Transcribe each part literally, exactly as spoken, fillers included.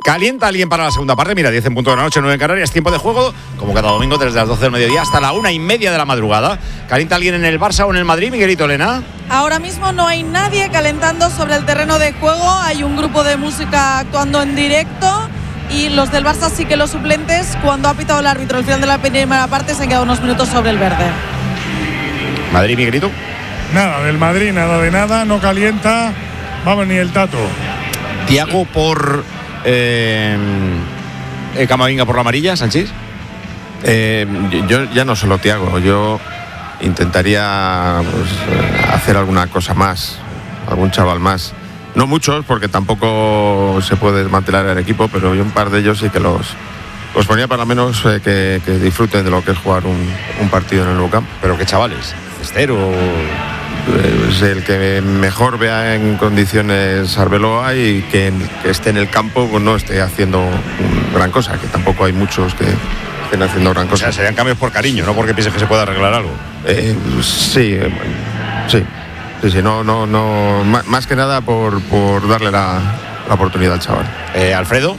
¿Calienta alguien para la segunda parte? Mira, diez en punto de la noche, nueve en Canarias, tiempo de juego, como cada domingo desde las doce del mediodía hasta la una y media de la madrugada. ¿Calienta alguien en el Barça o en el Madrid, Miguelito, Elena? Ahora mismo no hay nadie calentando sobre el terreno de juego, hay un grupo de música actuando en directo y los del Barça sí que los suplentes, cuando ha pitado el árbitro al final de la primera parte, se han quedado unos minutos sobre el verde. ¿Madrid, Miguelito? Nada del Madrid, nada de nada, no calienta, vamos, ni el tato. Thiago por eh, eh, Camavinga por la amarilla, Sánchez. Eh, yo ya no solo Thiago, yo intentaría pues, hacer alguna cosa más, algún chaval más. No muchos, porque tampoco se puede desmantelar el equipo, pero yo un par de ellos sí que los, los ponía para menos eh, que, que disfruten de lo que es jugar un, un partido en el Nou Camp. ¿Pero qué chavales? ¿Cestero? Pues el que mejor vea en condiciones Arbeloa y que, que esté en el campo, pues no esté haciendo un, gran cosa, que tampoco hay muchos que estén haciendo gran cosa. O sea, serían cambios por cariño, no porque pienses que se pueda arreglar algo. Eh, sí, eh, sí, sí, sí, no, no, no, más, más que nada por, por darle la, la oportunidad al chaval. Eh, Alfredo.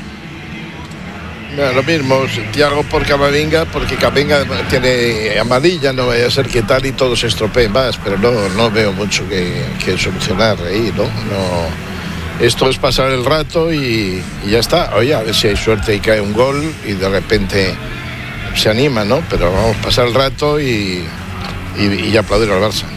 Bueno, lo mismo, Thiago por Camavinga, porque Camavinga tiene amarilla, no vaya a ser que tal y todo se estropee más, pero no, no veo mucho que, que solucionar ahí, ¿no? no Esto es pasar el rato y, y ya está. Oye, a ver si hay suerte y cae un gol y de repente se anima, ¿no? Pero vamos a pasar el rato y, y, y aplaudir al Barça.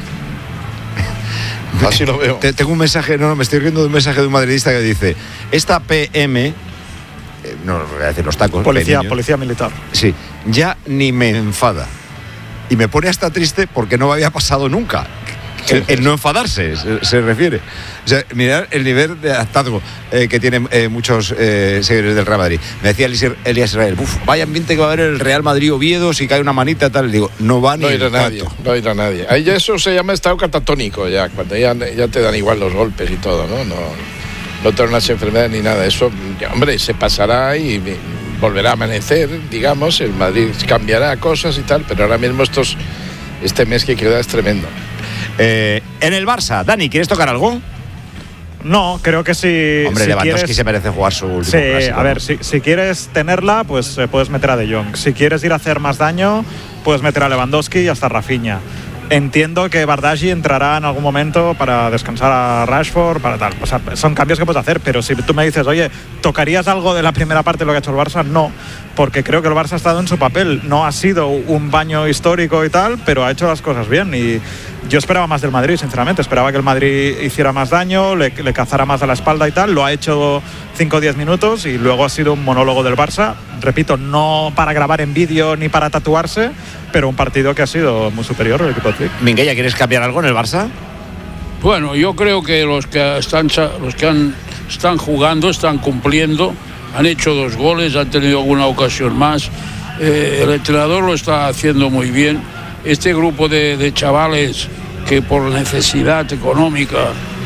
Así lo veo. Te, tengo un mensaje, no, no, me estoy riendo de un mensaje de un madridista que dice: esta P M, eh, no voy a decir los tacos, policía, policía militar. Sí, ya ni me enfada. Y me pone hasta triste porque no me había pasado nunca. El, el no enfadarse se, se refiere. O sea, mirar el nivel de hartazgo eh, que tienen eh, muchos eh, seguidores del Real Madrid. Me decía Elías Israel: uf, vaya ambiente que va a haber el Real Madrid-Oviedo si cae una manita tal. Digo, no va ni no irá nadie, no irá nadie. Ahí ya eso se llama estado catatónico, ya cuando ya, ya te dan igual los golpes y todo, ¿no? No, no te dan las enfermedades ni nada. Eso, ya, hombre, se pasará y volverá a amanecer, digamos. El Madrid cambiará cosas y tal, pero ahora mismo estos, este mes que queda es tremendo. Eh, en el Barça, Dani, ¿quieres tocar algo? No, creo que si. Hombre, si Lewandowski quieres, se merece jugar su último sí, clásico. A ver, si, si quieres tenerla, pues eh, puedes meter a De Jong. Si quieres ir a hacer más daño, puedes meter a Lewandowski y hasta Rafinha. Entiendo que Bardghji entrará en algún momento para descansar a Rashford, para tal. O sea, son cambios que puedes hacer, pero si tú me dices, oye, ¿tocarías algo de la primera parte de lo que ha hecho el Barça? No, porque creo que el Barça ha estado en su papel. No ha sido un baño histórico y tal, pero ha hecho las cosas bien. Y yo esperaba más del Madrid, sinceramente. Esperaba que el Madrid hiciera más daño, le, le cazara más a la espalda y tal. Lo ha hecho cinco o diez minutos y luego ha sido un monólogo del Barça. Repito, no para grabar en vídeo ni para tatuarse, pero un partido que ha sido muy superior al equipo de Flick. Minguella, ¿quieres cambiar algo en el Barça? Bueno, yo creo que los que están, los que han, están jugando, están cumpliendo, han hecho dos goles, han tenido alguna ocasión más. Eh, el entrenador lo está haciendo muy bien. Este grupo de, de chavales que por necesidad económica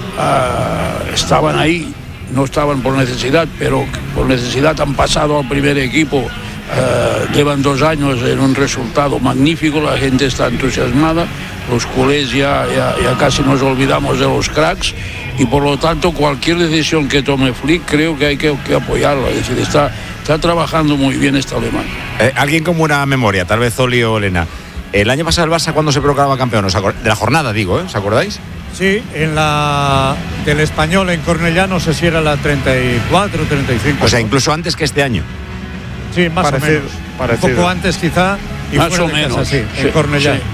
uh, estaban ahí, no estaban por necesidad, pero por necesidad han pasado al primer equipo. Uh, llevan dos años en un resultado magnífico, la gente está entusiasmada, los culés ya, ya, ya casi nos olvidamos de los cracks y por lo tanto cualquier decisión que tome Flick creo que hay que, que apoyarlo, es decir, está, está trabajando muy bien este alemán. Eh, alguien con buena memoria, tal vez Oli o Elena. El año pasado el Barça, cuando se proclamaba campeón, ¿os acord- de la jornada digo, ¿eh? ¿Os acordáis? Sí, en la del Español en Cornellá, no sé si era la treinta y cuatro, treinta y cinco. O sea, incluso antes que este año. Sí, más parecido, o menos. parecido. Un poco antes quizá y Más fuera o de menos, casa, sí, sí, en Cornellá. sí.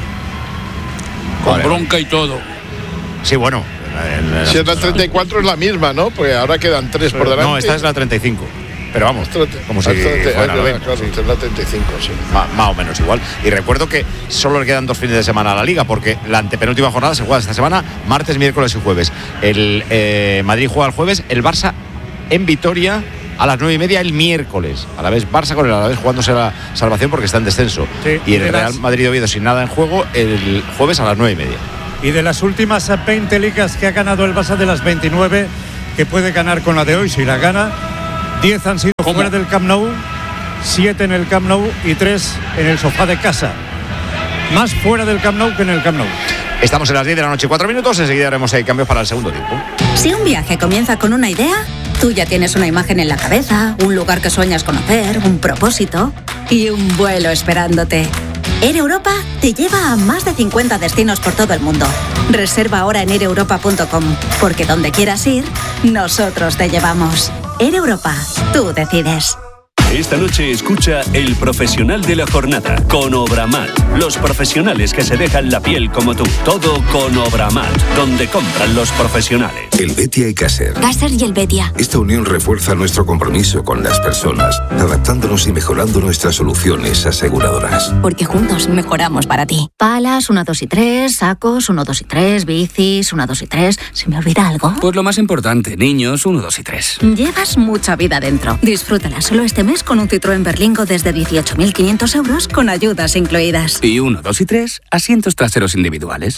Con Vale, bronca y todo. Sí, bueno. En, en, Si es la treinta y cuatro es la misma, ¿no? Porque ahora quedan tres por delante. No, esta es la treinta y cinco. Pero vamos, como si fuera fuera noventa. Claro, Sí. esta es la treinta y cinco, sí. Má- más o menos igual. Y recuerdo que solo le quedan dos fines de semana a la Liga, porque la antepenúltima jornada se juega esta semana, martes, miércoles y jueves. El eh, Madrid juega el jueves, el Barça en Vitoria a las nueve y media el miércoles. A la vez Barça con el Alavés jugándose la salvación porque está en descenso. Sí, y el de Real las- Madrid-Oviedo sin nada en juego el jueves a las nueve y media. Y de las últimas veinte ligas que ha ganado el Barça, de las veintinueve que puede ganar con la de hoy, si la gana, diez han sido ¿Cómo? fuera del Camp Nou, siete en el Camp Nou y tres en el sofá de casa. Más fuera del Camp Nou que en el Camp Nou. Estamos en las diez de la noche, cuatro minutos. Enseguida haremos ahí cambios para el segundo tiempo. Si un viaje comienza con una idea, Tú ya tienes una imagen en la cabeza, un lugar que sueñas conocer, un propósito y un vuelo esperándote. Air Europa te lleva a más de cincuenta destinos por todo el mundo. Reserva ahora en air europa punto com, porque donde quieras ir, nosotros te llevamos. Air Europa, tú decides. Esta noche escucha El Profesional de la Jornada con Obramat. Los profesionales que se dejan la piel como tú. Todo con Obramat, donde compran los profesionales. El Betia y Caser. Caser y el Betia. Esta unión refuerza nuestro compromiso con las personas, adaptándonos y mejorando nuestras soluciones aseguradoras. Porque juntos mejoramos para ti. Palas, uno, dos y tres, sacos, uno, dos y tres, bicis, uno, dos y tres. ¿Se me olvida algo? Pues lo más importante, niños, uno, dos y tres. Llevas mucha vida dentro. Disfrútala solo este mes con un Citroën Berlingo desde dieciocho mil quinientos euros con ayudas incluidas. Y uno, dos y tres, asientos traseros individuales.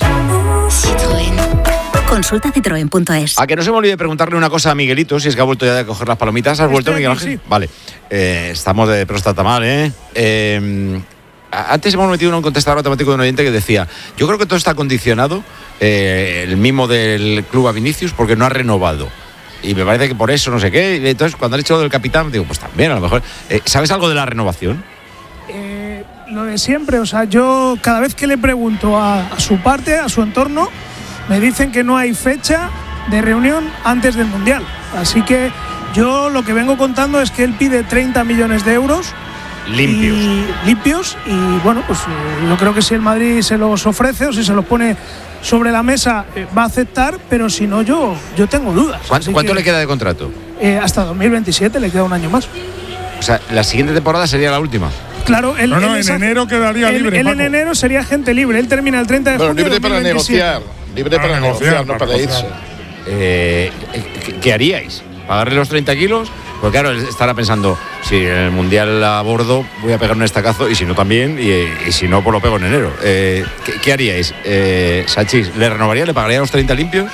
Citroën. Consulta citroen punto es. A que no se me olvide preguntarle una cosa a Miguelito, si es que ha vuelto ya de coger las palomitas. ¿Has vuelto, Miguel Ángel? Sí. Vale. Eh, estamos de próstata mal, ¿eh? eh Antes hemos metido en un contestador automático de un oyente que decía: yo creo que todo está condicionado, eh, el mismo del club a Vinicius, porque no ha renovado. Y me parece que por eso, no sé qué. Y entonces, cuando han hecho lo del capitán, digo, pues también, a lo mejor. Eh, ¿Sabes algo de la renovación? Eh, lo de siempre, o sea, yo cada vez que le pregunto a, a su parte, a su entorno, me dicen que no hay fecha de reunión antes del Mundial. Así que yo lo que vengo contando es que él pide treinta millones de euros. Limpios. Y, limpios. Y bueno, pues eh, yo creo que si el Madrid se los ofrece o si se los pone sobre la mesa, eh, va a aceptar, pero si no, yo, yo tengo dudas. ¿Cuánto, ¿cuánto que, le queda de contrato? Eh, hasta dos mil veintisiete, le queda un año más. O sea, la siguiente temporada sería la última. Claro, él, no, no, él en esa, enero quedaría él, libre. Él Paco. en enero sería agente libre. Él termina el treinta de junio. Bueno, libre de para negociar. Libre para, para negociar, negociar, no para, para irse. Eh, ¿qué, ¿Qué haríais? ¿Pagarle los treinta kilos? Porque claro, él estará pensando, si en el Mundial a bordo voy a pegar un estacazo, y si no también, y, y si no, pues lo pego en enero. Eh, ¿qué, ¿Qué haríais? Eh, Sachis, ¿le renovaría? ¿Le pagaría los treinta limpios?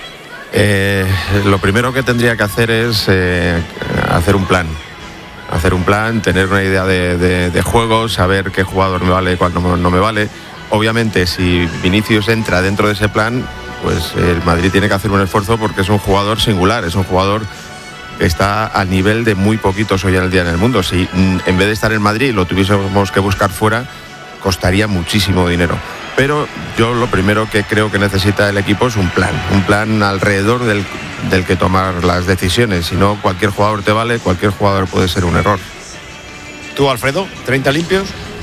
Eh, lo primero que tendría que hacer es eh, hacer un plan. Hacer un plan, tener una idea de, de, de juego, saber qué jugador me vale y cuál no, no me vale. Obviamente, si Vinicius entra dentro de ese plan, pues el Madrid tiene que hacer un esfuerzo porque es un jugador singular, es un jugador que está al nivel de muy poquitos hoy en el día en el mundo. Si en vez de estar en Madrid lo tuviésemos que buscar fuera, costaría muchísimo dinero. Pero yo lo primero que creo que necesita el equipo es un plan, un plan alrededor del, del que tomar las decisiones. Si no, cualquier jugador te vale, cualquier jugador puede ser un error. ¿Tú, Alfredo, treinta limpios?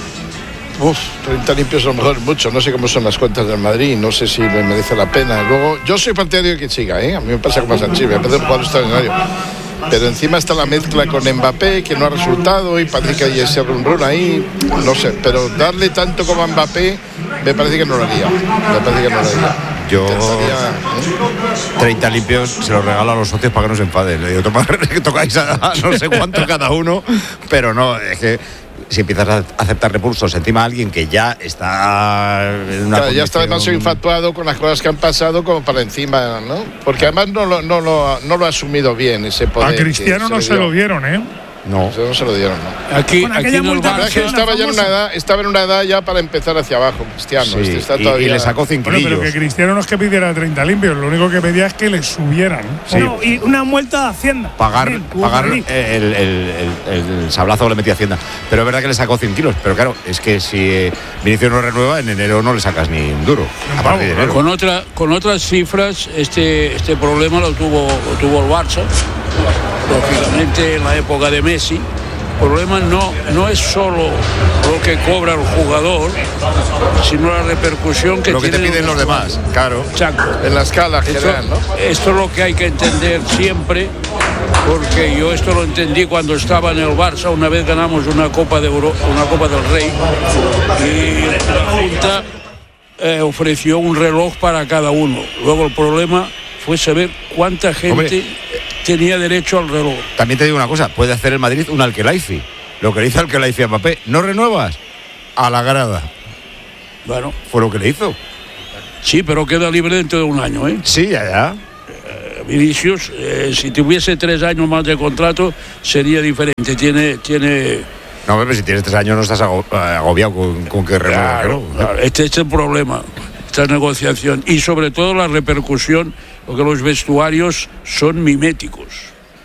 Uf, treinta limpios a lo mejor mucho. No sé cómo son las cuentas del Madrid, no sé si le merece la pena. Luego, yo soy partidario de que siga, ¿eh? A mí me pasa como a Sanchi, me parece un jugador extraordinario. Pero encima está la mezcla con Mbappé, que no ha resultado, y parece que hay ese run run ahí, no sé. Pero darle tanto como a Mbappé, me parece que no lo haría. Me parece que no lo haría. Yo Intentaría, ¿eh? treinta limpios se los regalo a los socios para que no se enfaden. Le digo, que tocáis a, a no sé cuánto cada uno, pero no, es que si empiezas a aceptar repulsos encima a alguien que ya está en una claro, ya está condición... demasiado infatuado con las cosas que han pasado como para encima, ¿no? Porque además no lo, no lo, no lo ha asumido bien ese poder. A Cristiano no se lo dieron, ¿eh? No. No se lo dieron, ¿no? Aquí, aquí en el Barça, que estaba ya en una edad, estaba en una edad ya para empezar hacia abajo, Cristiano. Sí, este está y, todavía... y le sacó cinco bueno, pero que Cristiano no es que pidiera treinta limpios, lo único que pedía es que le subieran. Sí. No, y una multa de Hacienda. Pagar, Bien, pagar el, el, el, el sablazo le metía Hacienda. Pero es verdad que le sacó cien kilos. Pero claro, es que si Vinicius no renueva, en enero no le sacas ni un duro. A partir de enero. Con, otra, con otras cifras, este, este problema lo tuvo, lo tuvo el Barça, lógicamente en la época de Messi. El problema no, no es solo lo que cobra el jugador, sino la repercusión que lo que tienen te piden los demás, claro. Exacto. En la escala general, ¿no? Esto es lo que hay que entender siempre, porque yo esto lo entendí cuando estaba en el Barça. Una vez ganamos una Copa de Euro, una Copa del Rey, y la Junta eh, ofreció un reloj para cada uno. Luego el problema fue saber cuánta gente... Hombre, tenía derecho al reloj. También te digo una cosa, puede hacer el Madrid un Al-Khelaifi. Lo que le hizo Al-Khelaifi a Mbappé, ¿no renuevas? A la grada. Bueno. Fue lo que le hizo. Sí, pero queda libre dentro de un año, ¿eh? Sí, ya, ya. Eh, Vinicius, eh, si tuviese tres años más de contrato, sería diferente. Tiene... tiene... No, pero si tienes tres años no estás agobiado con, con que renueve. Claro, claro. Este es el problema, esta negociación. Y sobre todo la repercusión, porque los vestuarios son miméticos.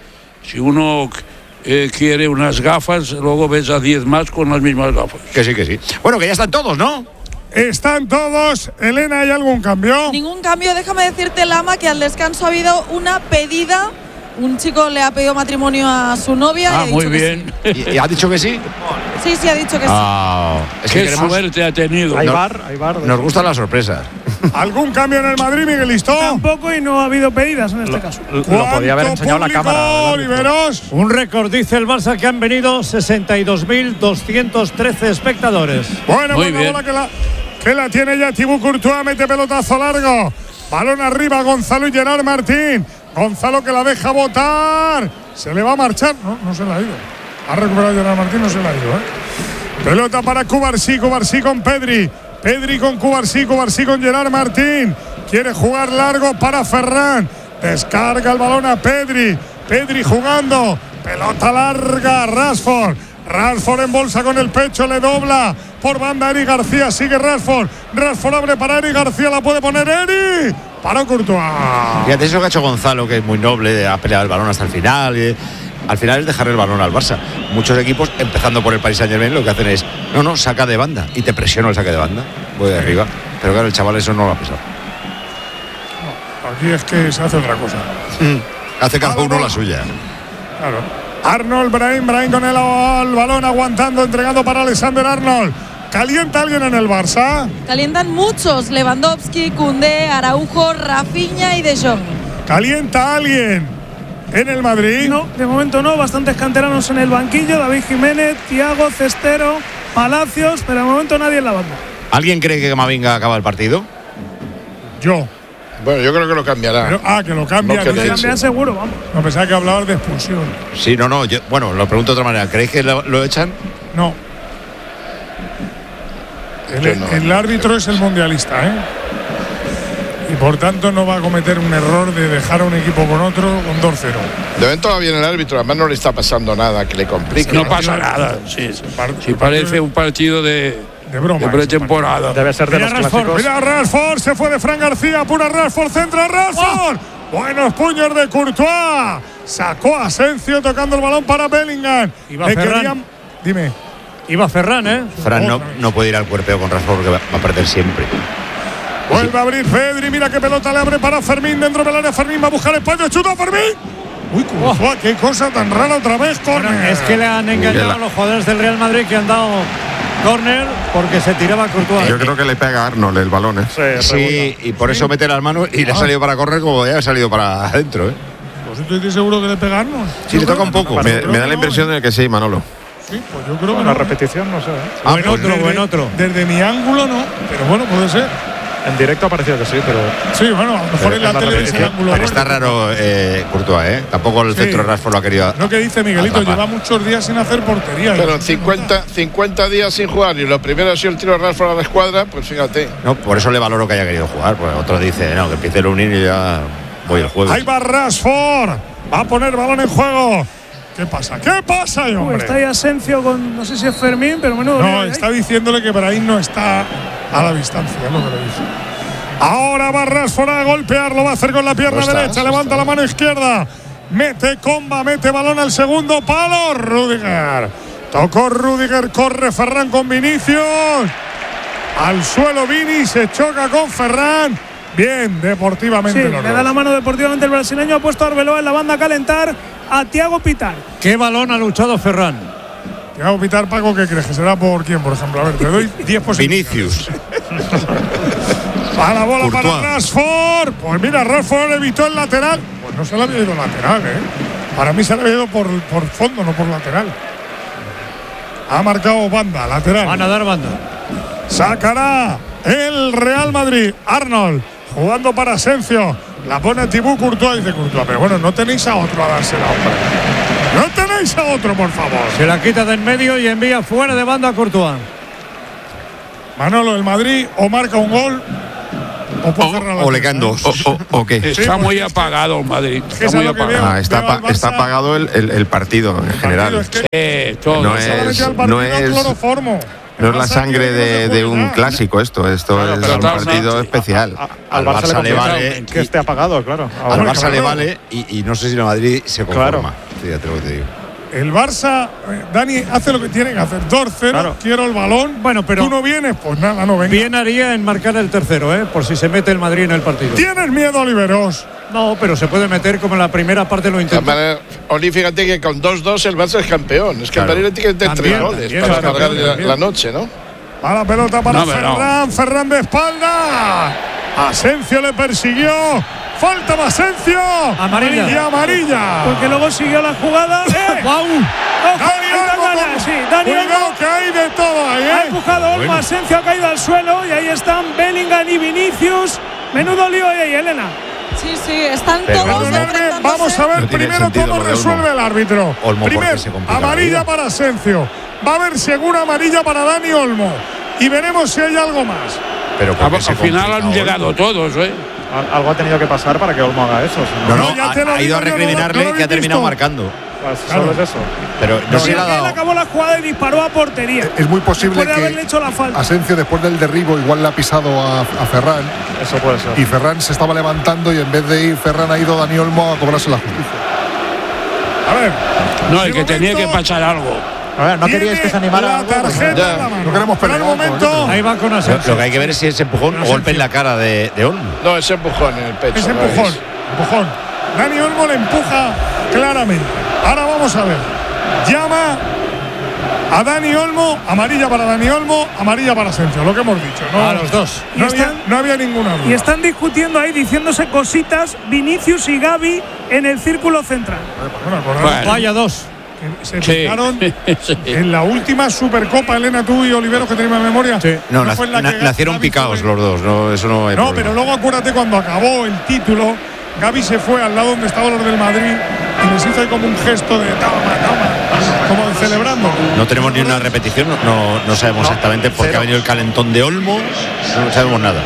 Si uno eh, quiere unas gafas, luego ves a diez más con las mismas gafas. Que sí, que sí. Bueno, que ya están todos, ¿no? Están todos. Elena, ¿hay algún cambio? Ningún cambio. Déjame decirte, Lama, que al descanso ha habido una pedida. Un chico le ha pedido matrimonio a su novia. Ah, y ha muy dicho bien. Que sí. ¿Y, y ha dicho que sí? Sí, sí, ha dicho que sí. Ah, es Qué que queremos, suerte ha tenido. Hay No- bar, hay bar. nos gustan las sorpresas. ¿Algún cambio en el Madrid, Miguelito? Tampoco, y no ha habido pedidas en este caso. Lo podía haber ¿Cuánto enseñado la público, cámara. del árbitro. Oliveros? Un récord, dice el Barça, que han venido sesenta y dos mil doscientos trece espectadores. Bueno, Muy buena bien. bola que la, que la tiene ya Thibaut Courtois, mete pelotazo largo. Balón arriba, Gonzalo y Gerard Martín. Gonzalo que la deja botar. Se le va a marchar. No, no se la ha ido. Ha recuperado Gerard Martín, no se la ha ido, ¿eh? Pelota para Cubarsí, Cubarsí con Pedri. Pedri con Cubarsí, Cubarsí con Gerard Martín. Quiere jugar largo para Ferran. Descarga el balón a Pedri. Pedri jugando. Pelota larga, Rashford. Rashford en bolsa con el pecho, le dobla por banda Eric García, sigue Rashford. Rashford abre para Eric García, la puede poner Eric. Para Courtois. Fíjate, eso que ha hecho Gonzalo, que es muy noble, ha peleado el balón hasta el final. Y, al final es dejar el balón al Barça. Muchos equipos, empezando por el Paris Saint-Germain, lo que hacen es, no, no, saca de banda. Y te presiono el saque de banda. Voy de arriba. Pero claro, el chaval eso no lo ha pensado. Aquí es que se hace otra cosa. Hace cada uno la suya. Claro. Arnold, Brahim, Brahim con el, el balón aguantando, entregando para Alexander Arnold. ¿Calienta alguien en el Barça? Calientan muchos. Lewandowski, Koundé, Araujo, Rafinha y De Jong. ¿Calienta alguien en el Madrid? No, de momento no. Bastantes canteranos en el banquillo. David Jiménez, Thiago, Cestero, Palacios, pero de momento nadie en la banda. ¿Alguien cree que Camavinga acaba el partido? Yo. Bueno, yo creo que lo cambiará. Pero, ah, que lo cambia. No, que No, le- Cambian seguro, vamos. no pensaba que hablabas de expulsión. Sí, no, no. Yo, bueno, lo pregunto de otra manera. ¿Creéis que lo, lo echan? No. El, Yo no. el árbitro es el mundialista, ¿eh? Y por tanto no va a cometer un error de dejar a un equipo con otro con dos cero. De momento va bien el árbitro, además no le está pasando nada que le complique. No pasa nada. Sí, sí. Si parece un partido de, de broma. de pretemporada. Debe ser de Mira los Rashford, clásicos. mira Rashford, se fue de Fran García, pura Rashford, centra Rashford. Buenos puños de Courtois. Sacó a Asensio tocando el balón para Bellingham. Iba Le Ferran. querían- Dime. Iba Ferran, ¿eh? Fran no, no puede ir al cuerpeo con Rashford porque va, va a perder siempre. Vuelve a abrir Pedri, mira qué pelota le abre para Fermín dentro del área. Fermín va a buscar espacio, chuta Fermín. Uy, Courtois, qué cosa tan rara otra vez, Bueno, córner. es que le han engañado la- a los jugadores del Real Madrid que han dado córner porque se tiraba Courtois. Yo creo que le pega a Arnold el balón, ¿eh? Sí, Sí, y por eso mete las manos y le ha salido para correr como ya ha salido para adentro, ¿eh? Pues estoy seguro que le pegarnos. Sí, le toca un poco. Me, me da la impresión de que sí, Manolo. Sí, pues yo creo que Una no. repetición, no sé. ¿eh? Ah, Buen pues otro, desde- buen otro. Desde mi ángulo no, pero bueno, puede ser. En directo ha parecido que sí, pero. Sí, bueno, a lo mejor Pero en la es la tele es el repetición. ángulo. Pero está raro eh, Courtois, ¿eh? Tampoco el Sí. centro de Rashford lo ha querido. Lo que dice Miguelito, atrapar. lleva muchos días sin hacer portería. Pero en cincuenta, cincuenta días sin jugar y lo primero ha sido el tiro de Rashford a la escuadra, pues fíjate. No, por eso le valoro que haya querido jugar. Porque otro dice, no, que empiece el unir y ya voy el jueves. Ahí va Rashford. Va a poner balón en juego. ¿Qué pasa? ¿Qué pasa, Uh, hombre? está ahí Asensio con, no sé si es Fermín, pero menudo. No, lío hay. está diciéndole que Brahim no está a la distancia, es lo que le dice. Ahora va Rashford a golpear, lo va a hacer con la pierna No está, derecha, no levanta está. la mano izquierda, mete comba, mete balón al segundo palo, Rüdiger. Tocó Rüdiger, corre Ferran con Vinicius. Al suelo Vini, se choca con Ferran. Bien, Sí, deportivamente. los le da dos. la mano deportivamente el brasileño, ha puesto a Arbeloa en la banda a calentar a Thiago Pitar. ¿Qué balón ha luchado Ferran? Te hago pitar, Paco, ¿qué crees? ¿Que será por quién, por ejemplo? A ver, te doy diez posibilidades. Vinicius. A la bola Courtois. para Rashford. Pues mira, Rashford evitó el lateral. Pues no se le había ido lateral, ¿eh? Para mí se le había ido por, por fondo, no por lateral. Ha marcado banda, lateral. Van a dar banda. Sacará el Real Madrid. Arnold jugando para Asensio. La pone Thibaut Courtois, dice Courtois. Pero bueno, no tenéis a otro a dársela, hombre. No tenéis a otro, por favor. Se la quita de en medio y envía fuera de banda a Courtois. Manolo, el Madrid o marca un gol o puede cerrar la O le puerta, caen ¿eh? dos. ¿O, o- o qué? Está pues muy es que- apagado el Madrid. que Está es muy lo que apagado. veo. Ah, está, Veo al pa- está Barça. apagado el, el- el partido en general. Es que Eh, todo. No es- solamente al partido no es- cloroformo. No es la Barça sangre quiere que de, no se de juegue un nada. clásico esto. Esto Claro, es pero un tal- partido a- especial. A- Al al Barça, Barça le le vale complica que esté apagado, claro. Al Ahora, Barça le vale y, y no sé si el Madrid se conforma. Claro. ya te lo que te digo. El Barça, eh, Dani, hace lo que tiene que hacer. dos cero, claro. Quiero el balón. Bueno, pero ¿tú no vienes? Pues nada, no venga. Bien haría en marcar el tercero, ¿eh? Por si se mete el Madrid en el partido. ¿Tienes miedo, Oliveros? No, pero se puede meter como en la primera parte lo intentó. Oli, fíjate que con dos dos el Barça es campeón. Es que claro. El Madrid le tiene que meter tres goles también, para cargar campeón, la, la noche, ¿no? A la pelota para no, Ferran. No. Ferran de espalda. Asensio le persiguió. Falta de Asensio. Amarilla. Y amarilla. Porque luego siguió la jugada. ¡Eh! ¡Guau! Dani Olmo. Sí, Dani Olmo. Que hay de todo ahí, ¿eh? Ha empujado Olmo. Bueno. Asensio ha caído al suelo. Y ahí están Bellingham y Vinicius. Menudo lío ahí, Elena. Sí, sí, están Pero todos enfrentándose. Vamos a ver no primero cómo resuelve el árbitro. Olmo Primero, amarilla para Asensio. Va a haber segura amarilla para Dani Olmo. Y veremos si hay algo más. Pero al final han llegado Olmo. Todos, ¿eh? Algo ha tenido que pasar para que Olmo haga eso. No, no, no ya ha, ha ido a recriminarle no, no que ha terminado visto. marcando. Pues claro. Solo es eso. Pero no se le ha dado. Él acabó la jugada y disparó a portería. Es muy posible que haberle hecho la falta. Asensio después del derribo igual le ha pisado a, a Ferran. Eso puede ser. Y Ferran se estaba levantando y en vez de ir Ferran ha ido Dani Olmo a cobrarse la justicia. A ver. No, el que tenía que pasar algo. A ver, no queríais que se animara algo. No queremos pelear. Momento. Ahí va con Asensio. Lo que hay que ver es si ese empujón o golpe en la cara de, de Olmo. No, ese empujón en el pecho. Ese empujón. Es. Empujón. Dani Olmo le empuja claramente. Ahora vamos a ver. Llama a Dani Olmo. Amarilla para Dani Olmo. Amarilla para Asensio. Lo que hemos dicho. ¿No? A los dos. No, están, había, no había ninguna duda. Y están discutiendo ahí, diciéndose cositas. Vinicius y Gavi en el círculo central. Bueno, bueno. Vaya dos. Se fijaron sí. en la última Supercopa, Elena, tú y Oliveros, que tenemos memoria. Sí. No, no na, na, nacieron picados los dos, no, eso no hay No, problema. Pero luego acuérdate cuando acabó el título, Gavi se fue al lado donde estaban los del Madrid y les hizo ahí como un gesto de toma, toma, como de celebrando. No tenemos ni una repetición, no, no, no sabemos no, exactamente por qué ha venido el calentón de Olmo, no sabemos nada.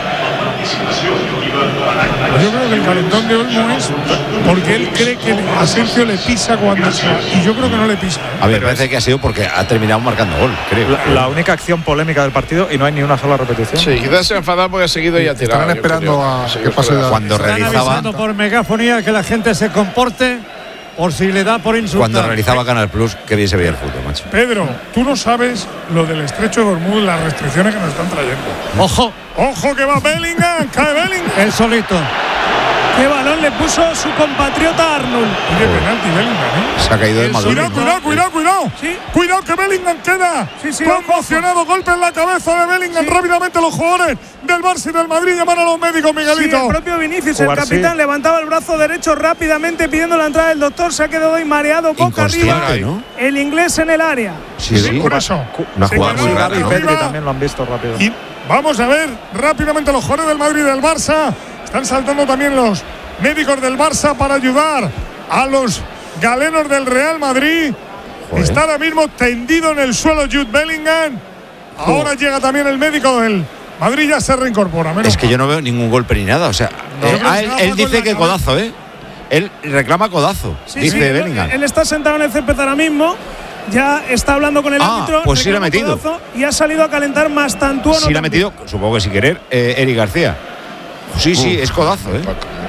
Yo creo que el calentón de Olmo es porque él cree que Asensio le pisa cuando está, y yo creo que no le pisa. A ver, parece que ha sido porque ha terminado marcando gol, creo. La, la única acción polémica del partido y no hay ni una sola repetición. Sí, quizás se ha enfadado porque ha seguido y ha tirado. Están esperando a que pase cuando Están realizaba por megafonía que la gente se comporte por si le da por insultar. Cuando realizaba Canal Plus, que bien se veía el fútbol, macho. Pedro, tú no sabes lo del estrecho de Hormuz, las restricciones que nos están trayendo. Ojo, ojo que va Bellingham, cae Bellingham. El solito. Qué balón le puso su compatriota Arnold. Qué penalti Bellingham, ¿eh? Se ha caído de Maduro. Cuidado, cuidado, cuidado, cuidado. ¿Sí? Cuidado que Bellingham queda sí, sí, conmocionado. Ojo. Golpe en la cabeza de Bellingham. Sí. Rápidamente los jugadores del Barça y del Madrid llaman a los médicos, Miguelito. Sí, el propio Vinicius, Jugar, el capitán, sí. levantaba el brazo derecho rápidamente pidiendo la entrada del doctor. Se ha quedado ahí mareado, boca arriba. ¿No? El inglés en el área. Sí, sí, por eso. Una jugada muy Gavi y rápida. Pedri también lo han visto rápido. Y vamos a ver rápidamente los jugadores del Madrid y del Barça. Están saltando también los médicos del Barça para ayudar a los galenos del Real Madrid. Joder. Está ahora mismo tendido en el suelo Jude Bellingham. Ahora Joder. llega también el médico del Madrid, ya se reincorpora. Menos es que mal. Yo no veo ningún golpe ni nada. O sea, no, eh, ah, él, él dice que codazo, ¿eh? Él reclama codazo, sí, dice sí, Bellingham. Él, él está sentado en el césped ahora mismo. Ya está hablando con el ah, árbitro. Pues sí le ha metido. Y ha salido a calentar más Tantuono. Sí le ha metido, supongo que sin querer, eh, Eric García. Sí, Uf. sí, es codazo, ¿eh?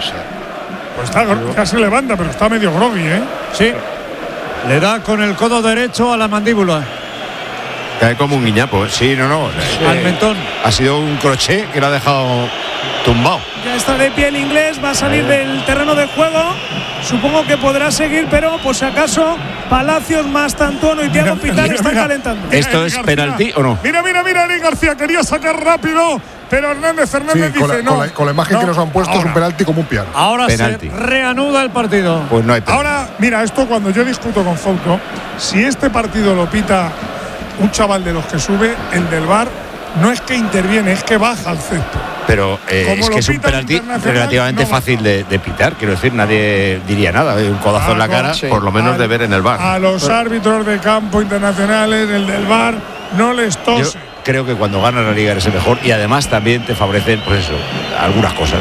Pues está, casi levanta, pero está medio groggy, ¿eh? Sí. Le da con el codo derecho a la mandíbula. Cae como un guiñapo, ¿eh? Sí, no, no. Eh, Al mentón. Ha sido un crochet que lo ha dejado tumbado. Ya está de pie el inglés, va a salir eh. del terreno de juego. Supongo que podrá seguir, pero por si acaso, Palacios más Tantuono y Thiago Pitán están mira. calentando. ¿Esto mira, es García. penalti o no? Mira, mira, mira, Eric García quería sacar rápido, pero Hernández Hernández sí, dice con la, no. Con la, con la imagen no. que nos han puesto ahora. Es un penalti como un piano. Ahora penalti. se reanuda el partido. Pues no hay penalti. Ahora, mira, esto cuando yo discuto con Foucault, si este partido lo pita un chaval de los que sube, el del V A R, no es que interviene, es que baja al césped. Pero eh, es que es un penalti relativamente no fácil de, de pitar, quiero decir, nadie diría nada, un codazo ah, en la cara, sí. por lo menos a, de ver en el V A R. A los Pero, árbitros de campo internacionales, el del V A R, no les tose. Yo creo que cuando gana la Liga eres el mejor y además también te favorecen, pues eso, algunas cosas.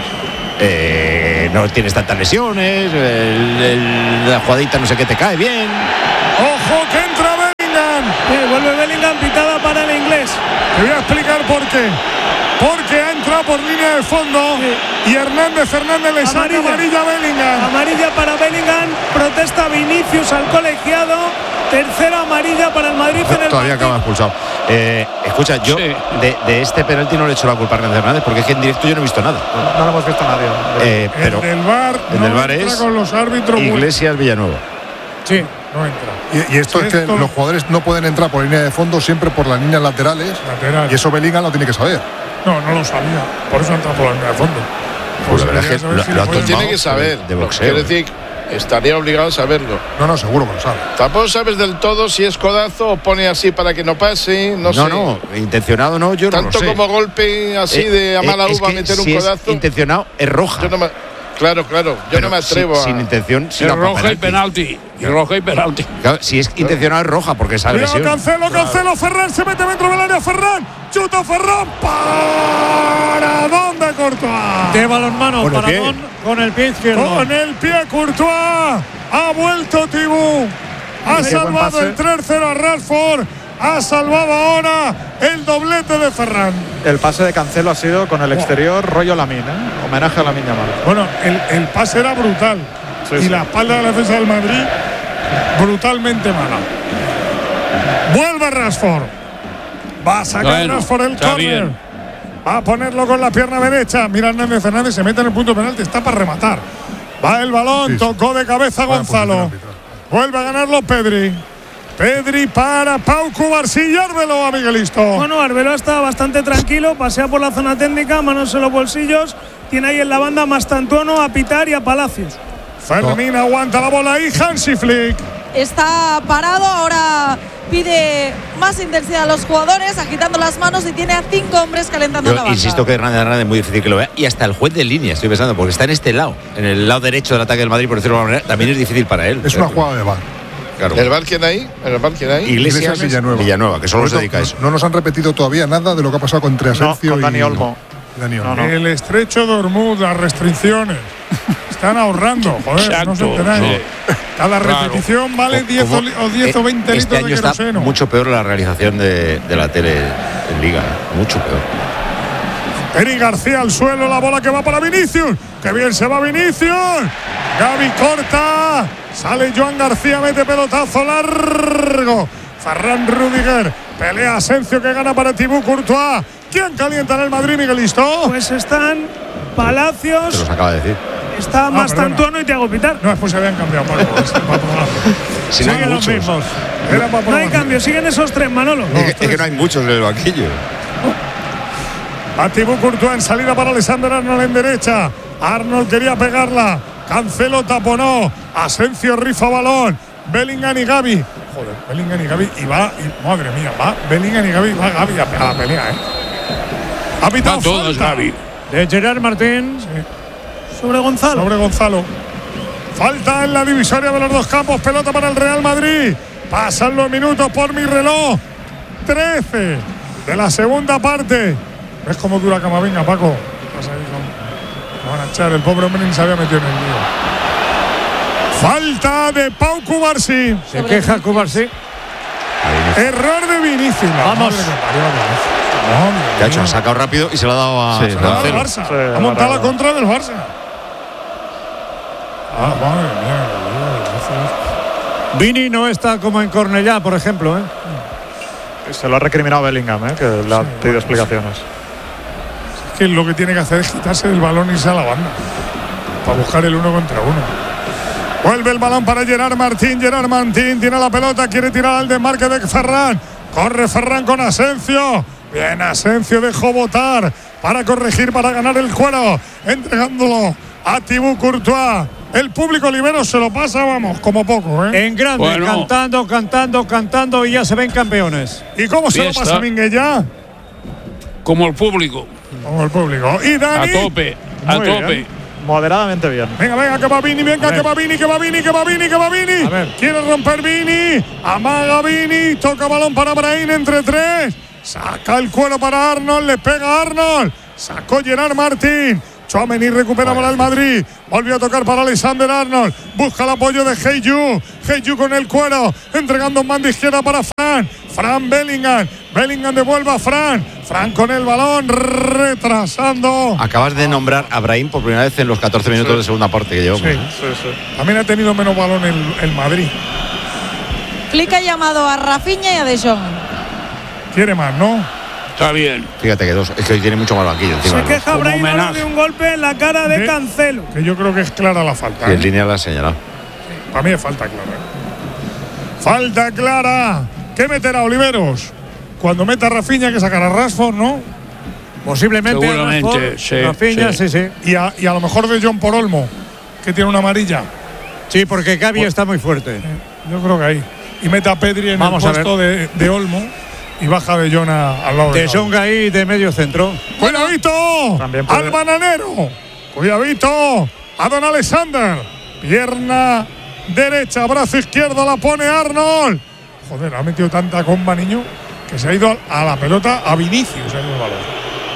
Eh, no tienes tantas lesiones, el, el, la jugadita no sé qué te cae bien. ¡Ojo que entra Bellingham! Sí, vuelve Bellingham, pitada para el inglés. Te voy a explicar por qué. Porque ha entrado entra por línea de fondo sí. y Hernández Fernández le saca amarilla a Bellingham. Amarilla para Bellingham, protesta Vinicius al colegiado, tercera amarilla para el Madrid en el todavía acaba expulsado. Eh, escucha, yo sí. de, de este penalti no le he hecho la culpa a Hernández Fernández porque es que en directo yo no he visto nada. No, no lo hemos visto nadie. Eh, pero el del VAR, el no del VAR entra es con los árbitros Iglesias Villanueva. Sí, no entra. Y, y esto sí, es que esto... los jugadores no pueden entrar por línea de fondo, siempre por las líneas laterales. Lateral. Y eso Bellingham lo tiene que saber. No, no lo sabía. Por eso entra por la línea de fondo. Pues la verdad es que lo, si lo, lo tiene que saber. De boxeo. Quiere decir, estaría obligado a saberlo. No, no, seguro que lo sabe. Tampoco sabes del todo si es codazo o pone así para que no pase. No, no sé. No, intencionado no, yo Tanto no lo sé. como golpe así eh, de a mala eh, uva es meter si un codazo. Es intencionado es roja. Yo no me, claro, claro. Yo Pero no me atrevo sin, a. Sin intención, sin es roja y penalti. Y roja y penalti. Claro, si es intencionado es roja porque es agresión. Cancelo, Cancelo, claro. Ferran se mete dentro del área. Ferran, chuta Ferran. ¿Para dónde Courtois? De balonmano, ¿Con para el Don, con el pie izquierdo. Con el pie Courtois. Ha vuelto Tibú. Ha sí, salvado el tres cero a Rashford. Ha salvado ahora el doblete de Ferran. El pase de Cancelo ha sido con el exterior, rollo Lamine, ¿eh? Homenaje a Lamine Yamal. Bueno, el, el pase era brutal. Sí, y sí. La espalda de la defensa del Madrid, brutalmente mala. Vuelve Rashford. Va a sacar bueno, Rashford el córner. Va a ponerlo con la pierna derecha. Mira Hernández Fernández, se mete en el punto penalti, está para rematar. Va el balón, sí, tocó de cabeza Gonzalo. Vuelve a ganarlo Pedri. Pedri para Pau Cubarsí y Arbeloa, Miguelisto. Bueno, Arbeloa está bastante tranquilo, pasea por la zona técnica, manos en los bolsillos. Tiene ahí en la banda Mastantuono a Pitar y a Palacios. Fermín aguanta la bola ahí, Hansi Flick. Está parado, ahora pide más intensidad a los jugadores, agitando las manos y tiene a cinco hombres calentando Yo la banda. Insisto que Hernández Hernández es muy difícil que lo vea. Y hasta el juez de línea, estoy pensando, porque está en este lado, en el lado derecho del ataque del Madrid, por decirlo de alguna manera, también es difícil para él. Es una jugada de VAR. Claro. ¿El VAR quién hay? ¿El VAR quién hay? Iglesias, Iglesias Villanueva. Villanueva, que solo se dedica a eso. No nos han repetido todavía nada de lo que ha pasado con entre Asensio no, con Dani y Olmo. Dani Olmo. No, no. El estrecho de Hormuz, las restricciones. Están ahorrando, joder, Exacto, no se enteráis. sí. Cada claro. repetición vale diez o, o, diez o veinte este litros año de está queroseno. Mucho peor la realización de, de la tele en Liga, mucho peor. Eric García al suelo, la bola que va para Vinicius. ¡Qué bien se va Vinicius! Gavi corta. Sale Joan García, mete pelotazo largo. Ferran Rudiger. Pelea Asensio que gana para Thibaut Courtois. ¿Quién calienta en el Madrid, Miguelisto? Pues están Palacios. Te los acaba de decir. Está ah, Mastantuono y Thiago Pitar. No, después se habían cambiado, Paco. Si no hay siguen muchos. los mismos. No hay cambio, siguen esos tres, Manolo. No, es, que, es que no hay muchos en el banquillo. A Thibaut Courtois en salida para Alexander Arnold en derecha. Arnold quería pegarla. Cancelo taponó. Asensio rifa balón. Bellingham y Gavi. Joder, Bellingham y Gavi. Y va, y, madre mía, va Bellingham y Gavi. Va Gavi a, a la pelea, ¿eh? Ha pitado todos Gavi. De Gerard Martín. Sí. Sobre Gonzalo. Sobre Gonzalo. Falta en la divisoria de los dos campos. Pelota para el Real Madrid. Pasan los minutos por mi reloj. trece de la segunda parte. ¿Ves cómo dura Camavinga, Paco? Vas ahí con... Van a echar. El pobre hombre ni se había metido en el lío. Falta de Pau Cubarsí. Se queja Cubarsí. Error de Vinicius. Vamos. ¿Qué ha hecho? Ha sacado rápido y se lo ha dado a, sí, se la ha dado al Barça. Sí, ha montado la contra del Barça. Ah, madre mía. Vini no está como en Cornellá, por ejemplo, ¿eh? Se lo ha recriminado Bellingham, ¿eh? Que le ha sí, pedido explicaciones. Es que lo que tiene que hacer es quitarse del balón y irse a la banda para buscar el uno contra uno. Vuelve el balón para Gerard Martín. Gerard Martín tiene la pelota, quiere tirar al desmarque de Ferran. Corre Ferran con Asensio. Bien, Asensio dejó botar para corregir, para ganar el cuero, entregándolo a Thibaut Courtois. El público libero se lo pasa, vamos, como poco, ¿eh? En grande, bueno. cantando, cantando, cantando y ya se ven campeones. ¿Y cómo se Fiesta. lo pasa Minguella? Como el público. Como el público. Y Dani. A tope, a Muy tope. Bien. Moderadamente bien. Venga, venga, que va Vini, venga, que va Vini, que va Vini, que va Vini, que va Vini. Quiere romper Vini. Amaga Vini. Toca balón para Brahim entre tres. Saca el cuero para Arnold. Le pega a Arnold. Sacó Gerard Martín. Tchouaméni recupera para el Madrid. Volvió a tocar para Alexander Arnold. Busca el apoyo de Heyu. Heyu con el cuero. Entregando un mando izquierda para Fran. Fran Bellingham. Bellingham devuelve a Fran. Fran con el balón. Retrasando. Acabas de nombrar a Brahim por primera vez en los catorce minutos sí. de segunda parte que llevamos. Sí, ¿eh? sí, sí. También ha tenido menos balón el, el Madrid. Flick ha llamado a Rafinha y a De Jong. Quiere más, ¿no? Está bien. Fíjate que dos. Es que hoy tiene mucho más banquillo encima. Se queja Brahim de un golpe en la cara de, de Cancelo. Que yo creo que es clara la falta. Sí, ¿eh? en línea la ha señalado. Sí, para mí es falta clara. ¿eh? Falta clara. ¿Qué meterá Oliveros? Cuando meta a Rafinha que sacará a Rashford, ¿no? Posiblemente. Seguramente, sí. Rafinha, sí, sí. sí. Y, a, y a lo mejor De Jong por Olmo, que tiene una amarilla. Sí, porque Gavi pues, está muy fuerte. Eh, yo creo que ahí. Y mete a Pedri en Vamos el puesto de, de Olmo. Y baja De Jong al lado de De Jong ahí de medio centro. ¡Cuidadito! ¡Al bananero! ¡Cuidadito! A Don Alexander. Pierna derecha, brazo izquierdo, la pone Arnold. Joder, ha metido tanta comba, niño, que se ha ido a la pelota a Vinicius. Se ha ido el balón.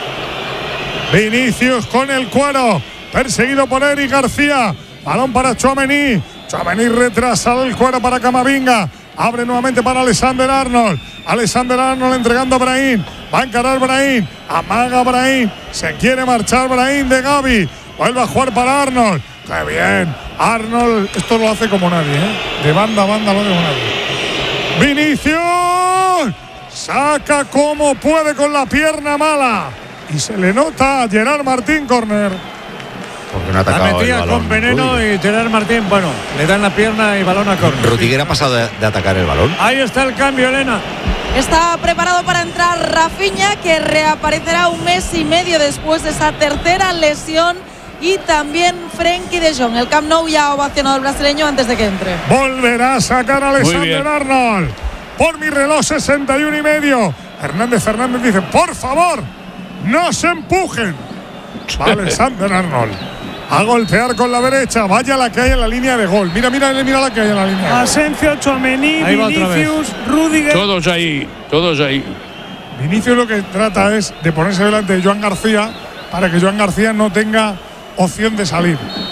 Vinicius con el cuero. Perseguido por Eric García. Balón para Tchouaméni. Tchouaméni retrasa el cuero para Camavinga. Abre nuevamente para Alexander Arnold. Alexander Arnold entregando a Brahim. Va a encarar Brahim. Amaga Brahim. Se quiere marchar Brahim de Gavi. Vuelve a jugar para Arnold. ¡Qué bien! Arnold, esto lo hace como nadie, ¿eh? De banda a banda lo hace como nadie. ¡Vinicius! Saca como puede con la pierna mala. Y se le nota a Gerard Martín, córner. Porque no ha atacado la metía el balón. Con veneno Rudiger. Y Gerard Martín, bueno, le dan la pierna y balón a córner. Rudiger ha pasado de, de atacar el balón. Ahí está el cambio, Elena. Está preparado para entrar Rafinha, que reaparecerá un mes y medio después de esa tercera lesión. Y también Frenkie de Jong. El Camp Nou ya ha ovacionado al brasileño antes de que entre. Volverá a sacar a Alexander Arnold. Por mi reloj, sesenta y uno y medio. Hernández Fernández dice, por favor, no se empujen. Alexander Arnold. A golpear con la derecha. Vaya la que hay en la línea de gol. Mira, mira, mira la que hay en la línea de gol. Asensio, Tchouaméni, Vinicius, Rudiger. Todos ahí, todos ahí. Vinicius lo que trata es de ponerse delante de Joan García para que Joan García no tenga opción de salir.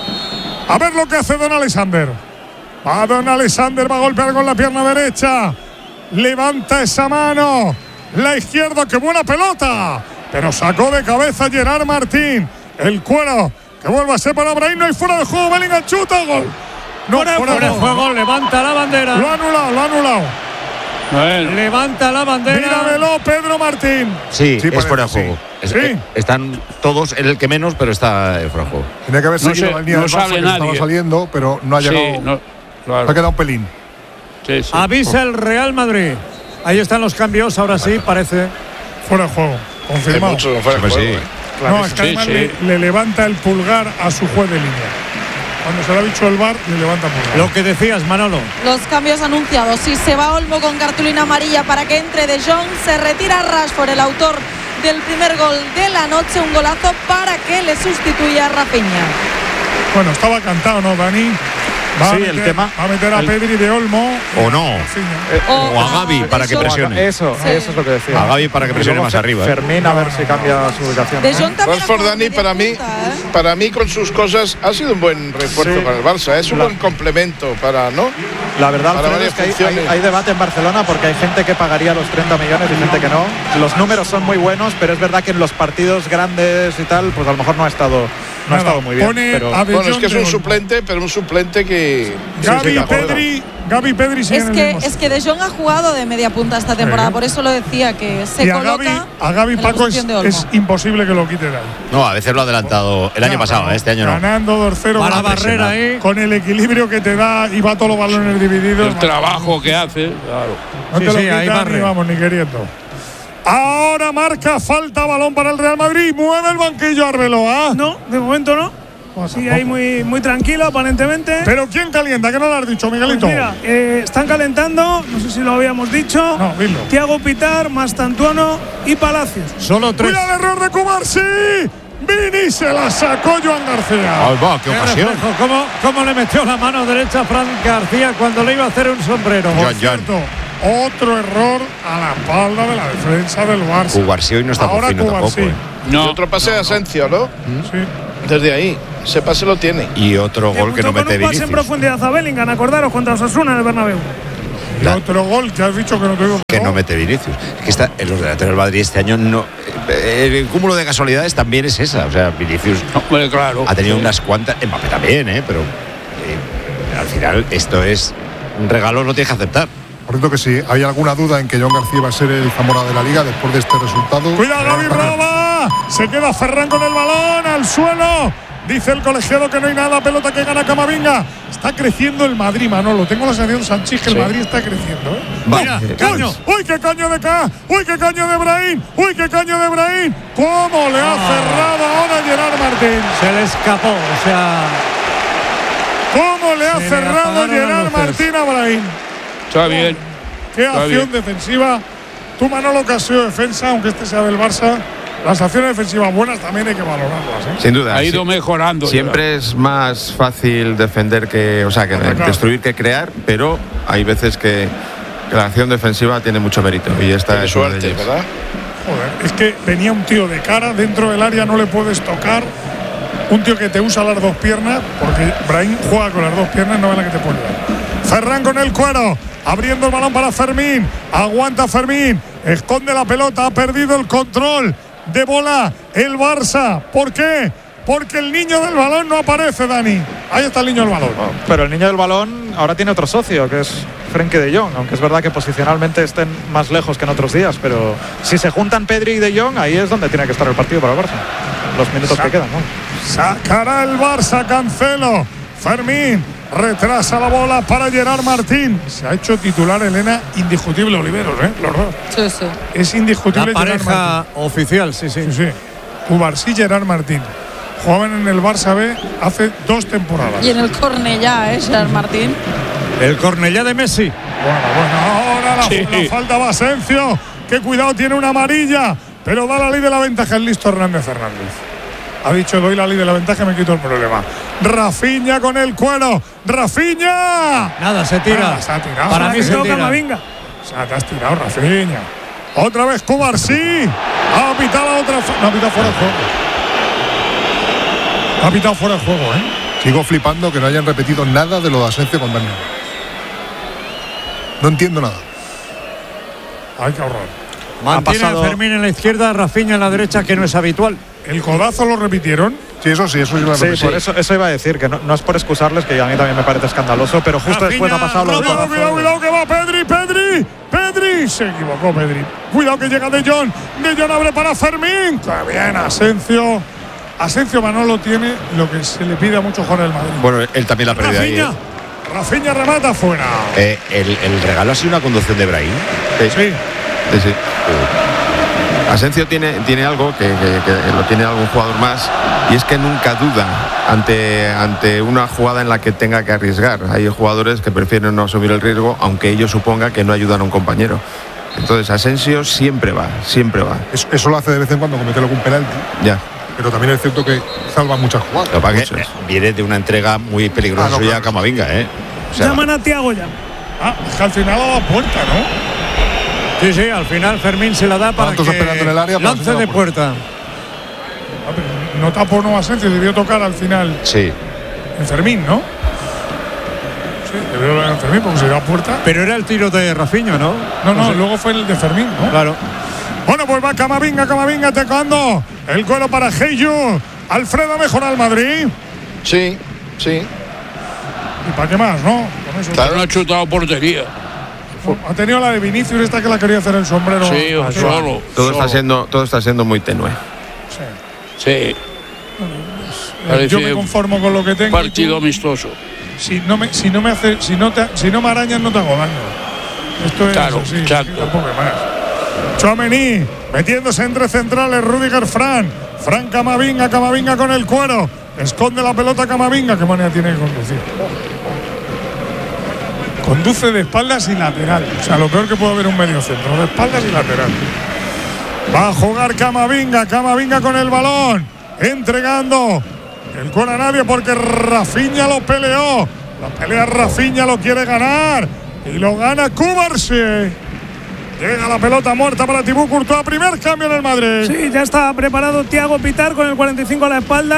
A ver lo que hace Don Alexander. Va Don Alexander, va a golpear con la pierna derecha. Levanta esa mano. La izquierda, qué buena pelota. Pero sacó de cabeza Gerard Martín. El cuero que vuelve a ser para Brahim. No hay fuera de juego. Bellingham chuta, gol. No, fuera, fuera de juego. juego. Levanta la bandera. Lo ha anulado, lo ha anulado. Bueno. Levanta la bandera. Míramelo, Pedro Martín. Sí, sí es fuera de juego. Sí. Es, están todos en el que menos, pero está fuera de juego. Tiene que haber no seguido sé, la línea no del Barça que estaba saliendo, pero no ha llegado. Sí, no, claro. Ha quedado un pelín. Sí, sí. Avisa el Real Madrid. Ahí están los cambios, ahora sí, parece. Fuera de juego, confirmado. Mucho fuera de juego, sí. eh. Claro, no, es que sí, además sí. le, le levanta el pulgar a su juez de línea. Cuando se lo ha dicho el V A R, le levanta el pulgar. Lo que decías, Manolo. Los cambios anunciados. Si se va Olmo con cartulina amarilla para que entre De Jong, se retira Rashford, el autor del primer gol de la noche, un golazo para que le sustituya a Rafinha. Bueno, estaba cantado, ¿no, Dani? Va sí, a meter, el tema. Va a meter a el, Pedri de Olmo. O no. Eh, o, o a Gavi para eso, que presione. Eso, sí. eso es lo que decía. A Gavi para que presione más arriba. ¿eh? Fermín, a ver si cambia su ubicación. De Jong también. Rashford, Dani, para mí, punta, ¿eh? para mí con sus cosas ha sido un buen refuerzo Sí. para el Barça. Es un La, buen complemento para, ¿no? La verdad, Para Alfredo, es que hay, funciones. hay, hay debate en Barcelona porque hay gente que pagaría los treinta millones y gente que no. Los números son muy buenos, pero es verdad que en los partidos grandes y tal, pues a lo mejor no ha estado, no Nada, ha estado muy bien. pone Pero a De Bueno, es Jong que es de un Olmo. suplente, pero un suplente que… Gavi, sí, sí, Pedri, Gavi, Pedri siguen Es en que, el mismo es que De Jong ha jugado de media punta esta temporada, Sí. por eso lo decía, que se y a coloca Gavi, a Gavi en la Paco es, posición de Olmo. es imposible que lo quite de ahí. No, a veces lo ha adelantado el año Ya, pasado, pero este año no. Ganando dos cero. Para con- Barrera ahí. Con el equilibrio que te da y va todos los balones divididos. El trabajo que hace, claro. No Sí, te lo sí, ahí quitan barre. ni vamos, ni queriendo. Ahora marca falta, balón para el Real Madrid. Mueve el banquillo Arbeloa. No, de momento no. Sí, ahí muy, muy tranquilo, aparentemente. Pero ¿quién calienta? ¿Qué no lo has dicho, Pues Miguelito? mira, eh, están calentando, no sé si lo habíamos dicho. No, dilo. Thiago Pitar, Mastantuono y Palacios. Solo tres. ¡Cuidado el error de Cubarsí! Vini se la sacó Joan García. Ay, va, qué Qué ocasión. reflejo, ¿Cómo, ¿Cómo le metió la mano derecha a Fran García cuando le iba a hacer un sombrero? Joan, Joan. Cierto, otro error a la espalda de la defensa del Barça. Cubarsí hoy no está por Ahora fino tampoco. Cubarsí. ¿eh? No. Otro pase de Asensio, ¿no? Sí. desde ahí. Ese pase lo tiene. Y otro gol que no mete Con un pase en Vinicius. profundidad a Bellingham, acordaros, contra Osasuna en el Bernabéu. Y otro gol que has dicho que no te digo. Que no mete Vinicius. Es que está, en los delanteros del Madrid este año no. El cúmulo de casualidades también es esa. O sea, Vinicius Hombre, claro. ha tenido unas cuantas. Mbappé también, ¿eh? Pero eh, al final esto es un regalo, no tienes que aceptar. Por cierto que si hay alguna duda en que John García va a ser el Zamora de la Liga después de este resultado. Cuidado, Gavi roba. Se queda Ferran con el balón al suelo. Dice el colegiado que no hay nada, pelota que gana Camavinga. Está creciendo el Madrid, Manolo. Tengo la sensación, Sánchez, que el Sí. Madrid está creciendo. ¿eh? Mira, uy, caño. Uy, qué caño de K. Uy, qué caño de Brahim. Uy, qué caño de Brahim. ¿Cómo le ha Ah. cerrado ahora Gerard Martín? Se le escapó, o sea. ¿Cómo le ha Se le cerrado apagaron las Gerard luces. Martín a Brahim? Está bien. Qué Está acción bien. defensiva. Tú, Manolo, que has sido defensa, aunque este sea del Barça. Las acciones defensivas buenas también hay que valorarlas. ¿eh? Sin duda. Ha ido sí. mejorando. Siempre es más fácil defender que, o sea, que Claro. destruir que crear, pero hay veces que, que la acción defensiva tiene mucho mérito y esta Tiene es una de suerte, ellas. ¿verdad? Joder, es que venía un tío de cara, dentro del área no le puedes tocar. Un tío que te usa las dos piernas, porque Brahim juega con las dos piernas, no es la que te puede dar. Ferran con el cuero, abriendo el balón para Fermín. Aguanta Fermín, esconde la pelota, ha perdido el control de bola el Barça. ¿Por qué? Porque el niño del balón no aparece, Dani. Ahí está el niño del balón. Pero el niño del balón ahora tiene otro socio, que es Frenkie de Jong, aunque es verdad que posicionalmente estén más lejos que en otros días, pero si se juntan Pedri y de Jong, ahí es donde tiene que estar el partido para el Barça. Los minutos que quedan, ¿no? Sacará el Barça, Cancelo. Fermín retrasa la bola para Gerard Martín. Se ha hecho titular Elena, indiscutible Oliveros, ¿eh? Los dos. Sí, sí. Es indiscutible La Gerard pareja Martín. oficial, sí, sí. Sí, sí. Cubarsí y Gerard Martín. Jugaban en el Barça B hace dos temporadas. Y en el Cornellá, ¿eh, Gerard Martín? El Cornellá de Messi. Bueno, bueno, ahora la, Sí. la falta va Asencio. Que cuidado, tiene una amarilla. Pero da la ley de la ventaja el listo Hernández Hernández. Ha dicho, doy la ley de la ventaja y me quito el problema. Rafinha con el cuero. ¡Rafinha! Nada, se tira. Nada, se ha tirado. Para mí se Toca tira. Camavinga. O sea, te has tirado, Rafinha. Otra vez Cubarsí. Ha pitado la otra. No, ha pitado fuera de juego. Ha pitado fuera de juego, ¿eh? Sigo flipando que no hayan repetido nada de lo de Asencio con Daniel. No entiendo nada. Hay que ahorrar. Mantiene pasado- a Fermín en la izquierda, Rafinha en la derecha, que no es habitual. ¿El codazo lo repitieron? Sí, eso sí, eso sí me Sí, parece. por eso, eso iba a decir, que no, no es por excusarles, que a mí también me parece escandaloso, pero justo Rafinha, después ha pasado lo del Cuidado, codazo. cuidado, cuidado, que va Pedri, Pedri, Pedri. Se equivocó Pedri. Cuidado que llega De Jong. De Jong abre para Fermín. Qué bien, Asencio. Asencio Manolo tiene lo que se le pide a muchos jugadores del Madrid. Bueno, él también la ha perdido ahí. Rafinha. ¿eh? Rafinha remata fuera. Eh, el, el regalo ha sido una conducción de Brahim. Sí. Sí, sí. Asencio tiene, tiene algo que, que- que lo tiene algún jugador más, y es que nunca duda ante, ante una jugada en la que tenga que arriesgar. Hay jugadores que prefieren no asumir el riesgo, aunque ello suponga que no ayudan a un compañero. Entonces Asensio siempre va, siempre va. Eso, eso lo hace de vez en cuando cometer algún penalti. Ya. Pero también es cierto que salva muchas jugadas. Lo que pasa es que viene de una entrega muy peligrosa Ah, no, suya claro. a Camavinga, ¿eh? O sea, Llaman a Thiago ya. Ah, es que al final ha dado puerta, ¿no? Sí, sí, al final Fermín se la da para Tantos esperando en el área que para lance hacer de la puerta. Ah, pero no tapó no Asencio, debió tocar al final sí. en Fermín, ¿no? Sí, debió tocar en Fermín porque se dio a puerta. Pero era el tiro de Rafinha, ¿no? No, no, sé. luego fue el de Fermín, ¿no? Claro. Bueno, pues va Camavinga, Camavinga tocando. El cuero para Heyu. Alfredo mejora al Madrid. Sí, sí. ¿Y para qué más, no? Con eso. Pero no ha chutado portería. Ha tenido la de Vinicius, esta que la quería hacer el sombrero. Sí, Ah, solo. Todo solo. está siendo, todo está siendo muy tenue. Sí. Sí. Eh, Parece Yo me conformo con lo que tengo. partido amistoso. Si no me, si no me hace, si no te, si no me arañas, no te hago daño. Esto es Claro, así, exacto. tampoco hay más. Tchouaméni metiéndose entre centrales, Rüdiger Fran. Fran Camavinga, Camavinga con el cuero. Esconde la pelota Camavinga. Qué manera tiene de conducir. Conduce de espaldas y lateral. O sea, lo peor que puede haber un medio centro, de espaldas y lateral. Va a jugar Camavinga, Camavinga con el balón. Entregando el gol a nadie porque Rafinha lo peleó. La pelea Rafinha, lo quiere ganar. Y lo gana Cubarsí. Llega la pelota muerta para Thibaut Courtois. Primer cambio en el Madrid. Sí, ya está preparado Thiago Pitar con el cuarenta y cinco a la espalda.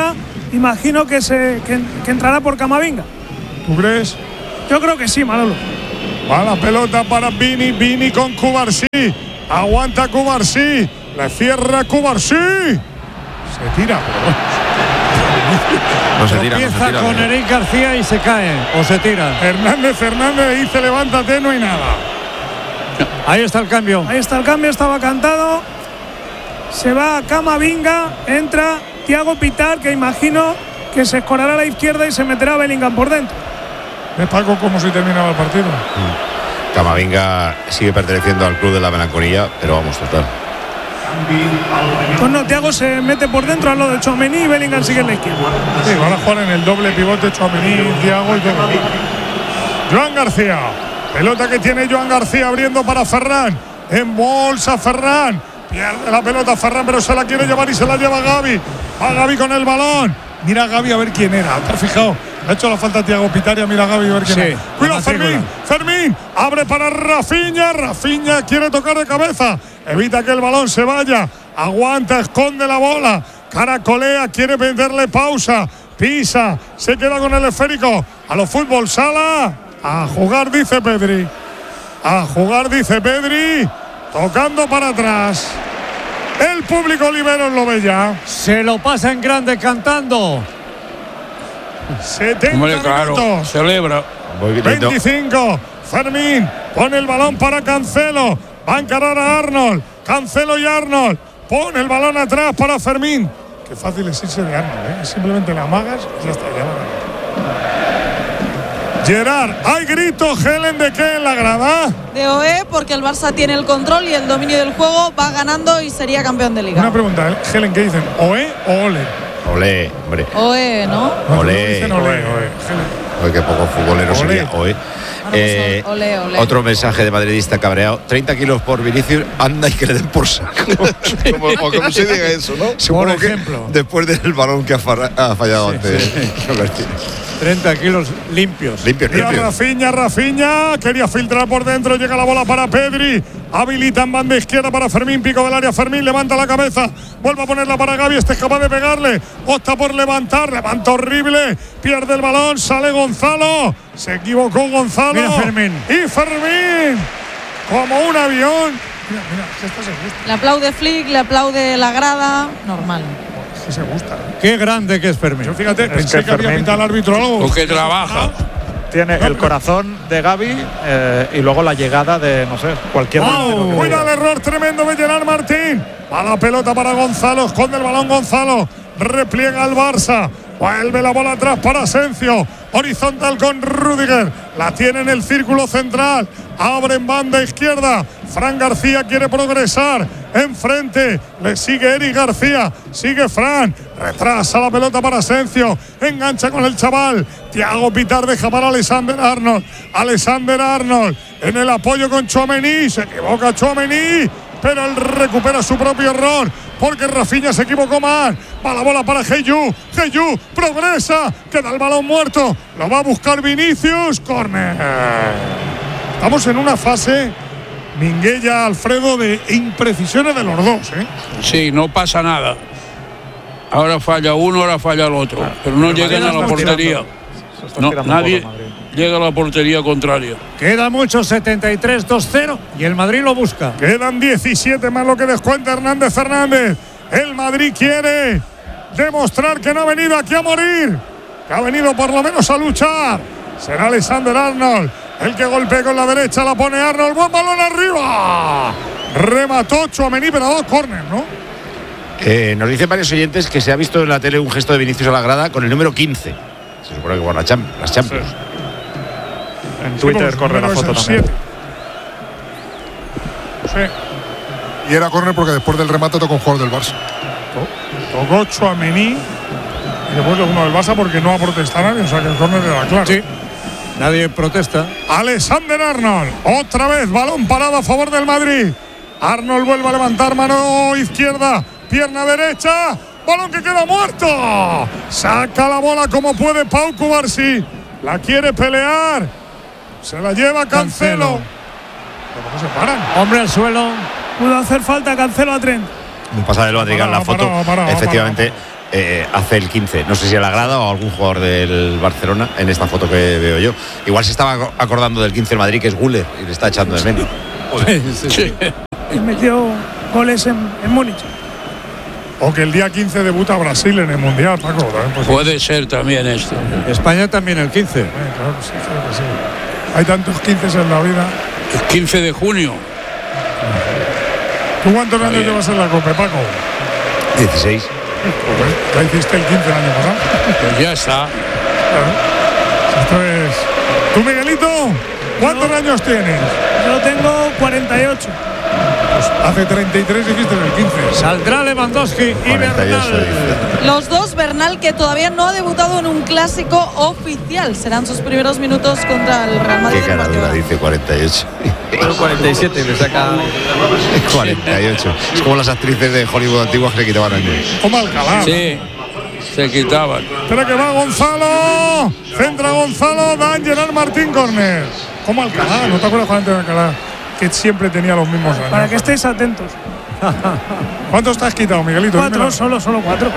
imagino que, se, que, que entrará por Camavinga. ¿Tú crees? Yo creo que sí, Manolo. Va la pelota para Vini, Vini con Cubarsí. Aguanta Cubarsí. Le cierra Cubarsí. Se tira. No se tira, no se Empieza tira. con Eric García y se cae. O se tira. Hernández, Hernández dice levántate, no hay nada. Ahí está el cambio. Ahí está el cambio, estaba cantado. Se va Camavinga, entra Thiago Pitar, que imagino que se escorará a la izquierda y se meterá Bellingham por dentro. ¿Ves, Paco, cómo se terminaba el partido? Camavinga sigue perteneciendo al club de la melancolía, pero vamos, total. Pues no, Thiago se mete por dentro al lado de Tchouaméni y Bellingham sigue en la izquierda. Sí, van a jugar en el doble pivote Tchouaméni, Thiago y todo. Joan García. Pelota que tiene Joan García abriendo para Ferran. En bolsa Ferran. Pierde la pelota Ferran, pero se la quiere llevar y se la lleva Gavi. Va Gavi con el balón. Mira a Gavi a ver quién era. ¿Te has fijado? Le ha hecho la falta a Thiago Pitaria. Mira a Gavi a ver quién Sí, era. Cuidado, Fermín. Fermín. Abre para Rafinha. Rafinha quiere tocar de cabeza. Evita que el balón se vaya. Aguanta, esconde la bola. Caracolea, quiere venderle pausa. Pisa. Se queda con el esférico. A los fútbol sala. A jugar, dice Pedri. A jugar, dice Pedri. Tocando para atrás. El público Oliveros lo ve ya. Se lo pasa en grande cantando. setenta Hombre, claro, minutos. celebra. veinticinco. Fermín pone el balón para Cancelo. Va a encarar a Arnold. Cancelo y Arnold. Pone el balón atrás para Fermín. Qué fácil es irse de Arnold, ¿eh? Simplemente la amagas y ya está. Ya la Gerard, hay gritos, Helen, ¿de qué en la grada? De O E, porque el Barça tiene el control y el dominio del juego, va ganando y sería campeón de Liga. Una pregunta, Helen, ¿qué dicen? ¿Oe o ole? Olé, hombre. O E, ¿no? Olé. Dicen ole, ole, Helen. Oye, qué poco futbolero Olé. sería hoy. Eh, Ole, ole. Otro mensaje de madridista cabreado. treinta kilos por Vinicius, anda y que le den por saco. Como, o como se diga eso, ¿no? Supongo Por que ejemplo. después del balón que ha, farra- ha fallado antes. treinta kilos limpios. Limpios, Mira limpios. Rafinha, Rafinha, quería filtrar por dentro, llega la bola para Pedri, habilita en banda izquierda para Fermín, pico del área, Fermín levanta la cabeza, vuelve a ponerla para Gavi, este es capaz de pegarle, opta por levantar, levanta horrible, pierde el balón, sale Gonzalo, se equivocó Gonzalo. Mira Fermín. Y Fermín, como un avión. Mira, mira, que esto se gusta, Le aplaude Flick, le aplaude la grada, normal. que se gusta. Qué grande que es Fermín. Yo fíjate, Es pensé que que, había Fermín- pitado el árbitro algo. Lo que trabaja. Tiene el corazón de Gavi eh, y luego la llegada de, no sé, cualquier delantero que Cuida el vaya. error tremendo de Gerard Martín. Va la pelota para Gonzalo. Esconde el balón Gonzalo. Repliega al Barça. Vuelve la bola atrás para Asensio. Horizontal con Rüdiger. La tiene en el círculo central. Abre en banda izquierda. Fran García quiere progresar. Enfrente. Le sigue Eric García. Sigue Fran. Retrasa la pelota para Asensio. Engancha con el chaval. Thiago Pitar deja para Alexander Arnold. Alexander Arnold. En el apoyo con Tchouaméni. Se equivoca Tchouaméni. Pero él recupera su propio error. Porque Rafinha se equivocó más. Va la bola para Heyu. Heyu progresa. Queda el balón muerto. Lo va a buscar Vinicius. Corner. Estamos en una fase, Minguella, Alfredo, de imprecisiones de los dos, ¿eh? Sí, no pasa nada. Ahora falla uno, ahora falla el otro. Pero no llegan a la portería. No, nadie llega a la portería contraria. Queda mucho, setenta y tres dos cero. Y el Madrid lo busca. Quedan diecisiete más lo que descuenta Hernández Fernández. El Madrid quiere demostrar que no ha venido aquí a morir, que ha venido por lo menos a luchar. Será Alexander Arnold el que golpea con la derecha, la pone Arnold. Buen balón arriba. Remató Tchouaméni, pero a dos córner, ¿no? Eh, nos dicen varios oyentes que se ha visto en la tele un gesto de Vinicius a la grada con el número quince. Se supone que por la Champ- las Champions. En Twitter corre la foto también. Y era córner porque después del remate tocó un jugador del Barça. Tocó Tchouaméni y después uno del Barça porque no ha protestado nadie, o sea que el córner era claro. Sí. Nadie protesta. Alexander Arnold, otra vez balón parado a favor del Madrid. Arnold vuelve a levantar mano izquierda, pierna derecha, balón que queda muerto. Saca la bola como puede Pau Cubarsí. La quiere pelear. Se la lleva Cancelo. ¿Pero cómo se paran? Hombre al suelo. Pudo hacer falta Cancelo a Trent. Un pasado de Madrigal, la Ha foto. parado, ha parado, ha efectivamente, eh, hace el quince. No sé si a la grada o a algún jugador del Barcelona en esta foto que veo yo. Igual se estaba acordando del quince del Madrid, que es Güler, y le está echando de menos. Sí, sí, sí. Y metió goles en, en Múnich. O que el día quince debuta Brasil en el Mundial, Paco. Pues puede ser también esto. España también el quince. Eh, claro, sí, claro que sí. Hay tantos quince en la vida. El quince de junio. ¿Tú cuántos años llevas en la Copa, Paco? dieciséis. Pues ya hiciste el quince el año pasado. Pues ya está. Claro. Esto es. ¿Tú, Miguelito? ¿Cuántos yo, años tienes? Yo tengo cuarenta y ocho. Pues hace treinta y tres hiciste el quince. Saldrá Lewandowski y Bernal. Los dos, Bernal, que todavía no ha debutado en un clásico oficial. Serán sus primeros minutos contra el Real Madrid. Qué caradura, dice cuarenta y ocho. cuarenta y siete, le saca cuarenta y ocho. Es como las actrices de Hollywood antiguas que le quitaban años. Como Alcalá. Sí, se quitaban. Espera que va Gonzalo. Centra Gonzalo, dan Gerard Martín, córner. Como Alcalá, ¿no te acuerdas, Juan, de Alcalá? Que siempre tenía los mismos años. Para que estéis atentos. ¿Cuántos te has quitado, Miguelito? Cuatro, Dímelo. solo, solo cuatro.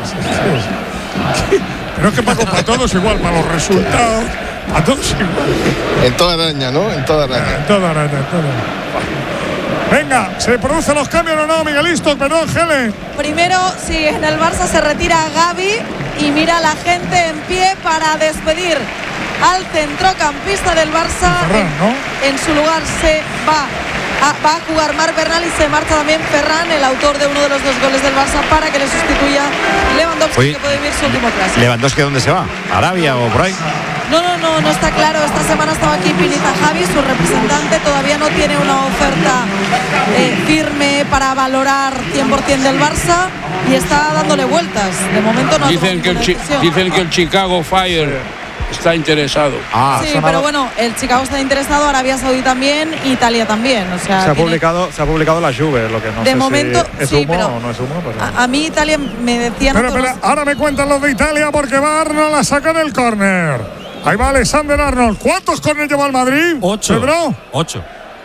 Pero es que, Paco, para todos igual, para los resultados, a todos igual. En toda araña, ¿no? En toda araña. En toda araña, en toda araña. Venga, ¿se producen los cambios o no, Miguelisto? Perdón, Gele. Primero, sí, en el Barça se retira Gavi y mira a la gente en pie para despedir al centrocampista del Barça. Ferran, ¿no? En, en su lugar se va a, va a jugar Marc Bernal y se marcha también Ferran, el autor de uno de los dos goles del Barça, para que le sustituya Lewandowski. Oye, que puede vivir su último clásico. ¿Lewandowski dónde se va? ¿Arabia o por ahí? No, no, no, no está claro. Esta semana estaba aquí Pinita Javi, su representante. Todavía no tiene una oferta eh, firme para valorar cien por ciento del Barça y está dándole vueltas. De momento no dicen que, el chi- dicen que el Chicago Fire está interesado. Ah, sí, pero bueno, el Chicago está interesado, Arabia Saudí también, Italia también. O sea, se ha tiene... publicado, se ha publicado la Juve, lo que no de sé momento, si es sí, humo pero o no es humo. Pero... A, a mí Italia me decían. Pero, pero ahora me cuentan los de Italia porque va Arnold a sacar el córner. Ahí va Alexander Arnold. ¿Cuántos córneres lleva el Madrid? Ocho. ¿Pedro? Ocho.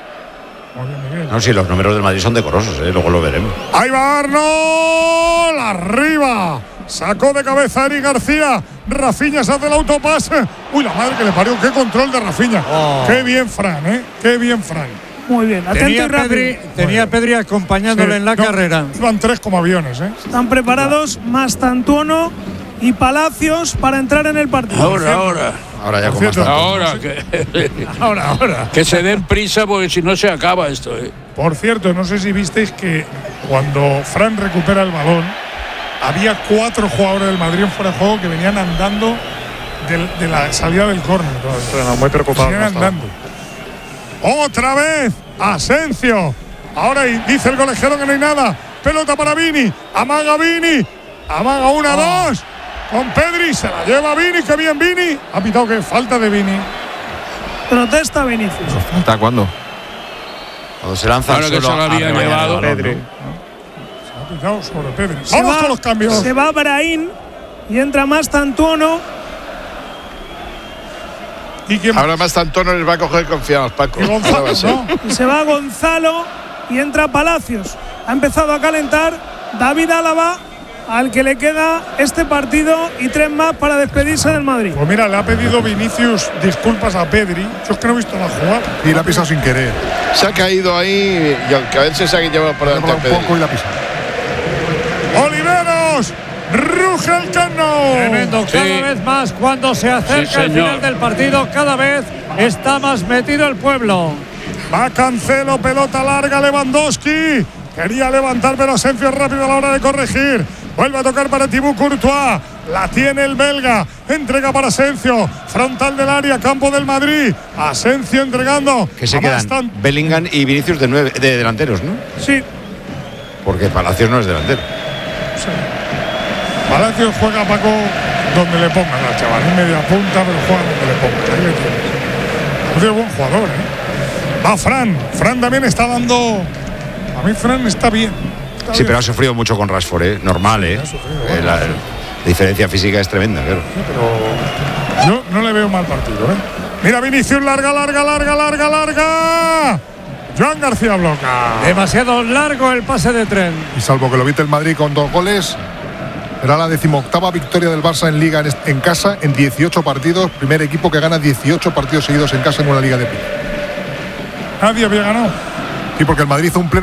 No, sí, los números del Madrid son decorosos, ¿eh? Luego lo veremos. Ahí va Arnold. Arriba. Sacó de cabeza Eric García. Rafinha se hace el autopase. Uy, la madre que le parió. Qué control de Rafinha. Oh. Qué bien, Fran, ¿eh? Qué bien, Fran. Muy bien, atento tenía y rápido. Pedri, tenía Pedri acompañándole Sí, en la no, carrera. Van tres como aviones, ¿eh? Están preparados Mastantuono y Palacios para entrar en el partido. Ahora, ahora. Ahora ya Por con cierto, Ahora, que, Ahora, ahora. que se den prisa porque si no se acaba esto. ¿eh? Por cierto, no sé si visteis que cuando Fran recupera el balón, había cuatro jugadores del Madrid en fuera de juego que venían andando de, de la salida del córner. Bueno, muy preocupado. Venían no andando. Otra vez, Asensio. Ahora dice el colegiado que no hay nada. Pelota para Vini. Amaga Vini. Amaga una, oh. dos. Con Pedri. Se la lleva Vini. Qué bien Vini. Ha pitado que falta de Vini. Protesta Vinicius. ¿Hasta cuándo? Cuando se lanza Ahora que se lo había llevado Pedri. Se ha pitado sobre Pedri. Se Vamos va, con los cambios. Se va Brahim y entra Mastantuono. ¿Y quién? Ahora más tanto no les va a coger confianza, Paco. Y Gonzalo, Ahora va a ser. ¿no? Y se va Gonzalo y entra Palacios. Ha empezado a calentar David Álava, al que le queda este partido y tres más para despedirse del Madrid. Pues mira, le ha pedido Vinicius disculpas a Pedri. Yo es que no he visto la jugada. Y la ha pisado sin querer. Se ha caído ahí y aunque a veces se ha llevado por delante a un Pedri. poco y la ha pisado. Oliveros. Ruge el cano. Tremendo, cada Sí. vez más cuando se acerca Sí, el señor. final del partido, cada vez está más metido el pueblo. Va Cancelo, pelota larga, Lewandowski. Quería levantar, pero Asensio es rápido a la hora de corregir. Vuelve a tocar para Thibaut Courtois. La tiene el belga. Entrega para Asensio. Frontal del área, campo del Madrid. Asensio entregando. Que se a quedan Bastan. Bellingham y Vinicius de, nueve, de delanteros, ¿no? Sí. Porque Palacios no es delantero. Palacios juega, Paco, donde le pongan al chaval. En media punta, pero juega donde le pongan. Ahí le tienes. Es un buen jugador, ¿eh? Va Fran. Fran también está dando. A mí Fran está bien. Está Sí, bien. pero ha sufrido mucho con Rashford, ¿eh? Normal, ¿eh? Ha sufrido, Eh, la, la diferencia física es tremenda, claro. Pero yo no le veo mal partido, ¿eh? Mira Vinicius, larga, larga, larga, larga, larga. Joan García bloca. Demasiado largo el pase de tren. Y salvo que lo viste el Madrid con dos goles, Será la decimoctava victoria del Barça en Liga en, en casa en dieciocho partidos. Primer equipo que gana dieciocho partidos seguidos en casa en una Liga de P. Nadie había ganado. Sí, porque el Madrid hizo un pleno